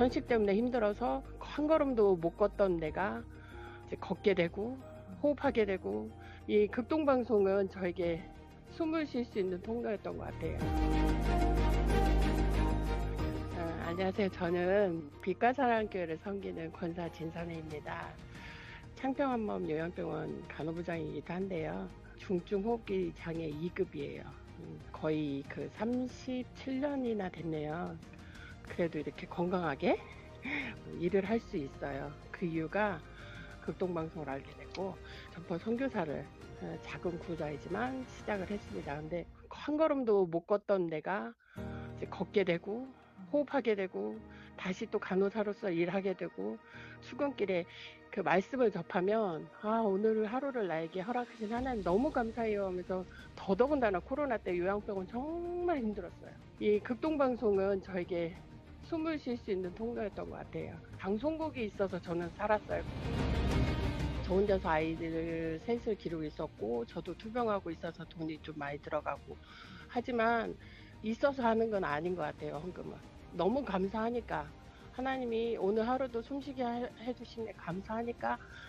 천식 때문에 힘들어서 한 걸음도 못 걷던 내가 이제 걷게 되고 호흡하게 되고, 이 극동방송은 저에게 숨을 쉴 수 있는 통로였던 것 같아요. 안녕하세요. 저는 빛과사랑교회를 섬기는 권사 진선혜입니다. 창평한마음 요양병원 간호부장이기도 한데요. 중증 호흡기 장애 2급이에요. 거의 37년이나 됐네요. 그래도 이렇게 건강하게 일을 할 수 있어요. 그 이유가 극동방송을 알게 됐고, 전번 선교사를 작은 구자이지만 시작을 했습니다. 근데 한 걸음도 못 걷던 내가 이제 걷게 되고 호흡하게 되고, 다시 또 간호사로서 일하게 되고, 출근길에 그 말씀을 접하면 오늘 하루를 나에게 허락하신 하나님 너무 감사해요 하면서, 더더군다나 코로나 때 요양병원 정말 힘들었어요. 이 극동방송은 저에게 숨을 쉴 수 있는 통로였던 것 같아요. 방송국이 있어서 저는 살았어요. 저 혼자서 아이들 셋을 기르고 있었고, 저도 투병하고 있어서 돈이 좀 많이 들어가고, 하지만 있어서 하는 건 아닌 것 같아요. 헌금은 너무 감사하니까, 하나님이 오늘 하루도 숨쉬게 해주시네 감사하니까